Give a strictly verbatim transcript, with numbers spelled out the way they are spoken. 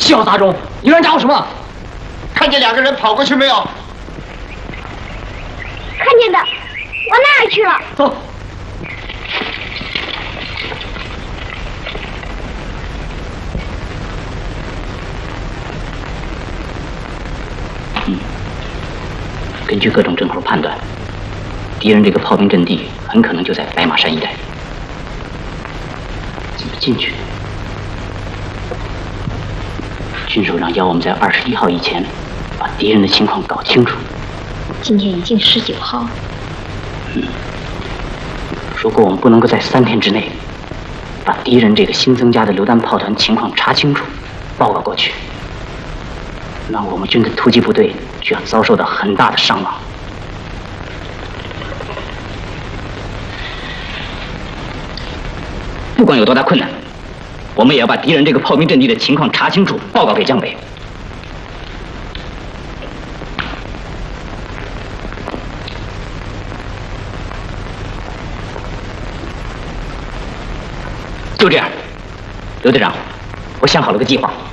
小杂种，你乱找我什么？ 看见两个人跑过去没有？ 看见的，往那儿去了。 走。 嗯，根据各种证口判断，敌人这个炮兵阵地很可能就在白马山一带。怎么进去？军首长要我们在二十一号以前把敌人的情况搞清楚。 今天已经十九号了。 嗯，如果我们不能够在三天之内把敌人这个新增加的榴弹炮团情况查清楚，报告过去，那我们军的突击部队就要遭受到很大的伤亡。不管有多大困难，我们也要把敌人这个炮兵阵地的情况查清楚，报告给江北。就这样，刘队长，我想好了个计划。